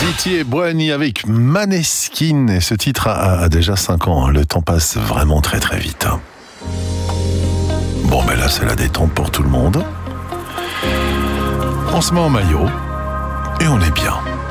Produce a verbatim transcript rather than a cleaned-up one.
Didier Boigny avec Maneskin. Et ce titre a, a déjà cinq ans. Le temps passe vraiment très très vite. Bon, ben là, c'est la détente pour tout le monde. On se met en maillot et on est bien.